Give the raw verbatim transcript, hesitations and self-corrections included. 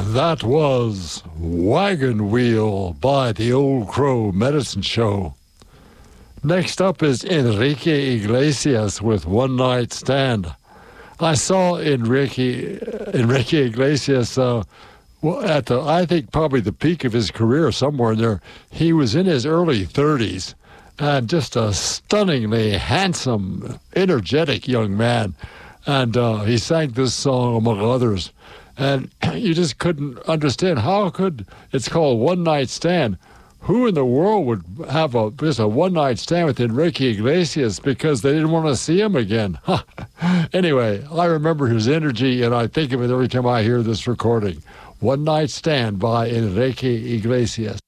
That was Wagon Wheel by the Old Crow Medicine Show. Next up is Enrique Iglesias with One Night Stand. I saw Enrique, Enrique Iglesias uh, at the, I think probably the peak of his career somewhere in there. He was in his early thirties and just a stunningly handsome, energetic young man. And uh, he sang this song among others. And you just couldn't understand how could, it's called One Night Stand. Who in the world would have a just a one-night stand with Enrique Iglesias because they didn't want to see him again? Anyway, I remember his energy, and I think of it every time I hear this recording. One Night Stand by Enrique Iglesias.